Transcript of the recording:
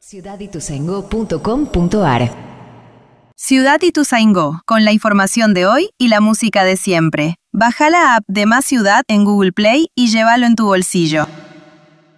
ciudadituzaingó.com.ar. Ciudad Ituzaingó, con la información de hoy y la música de siempre. Baja la app de Más Ciudad en Google Play y llévalo en tu bolsillo.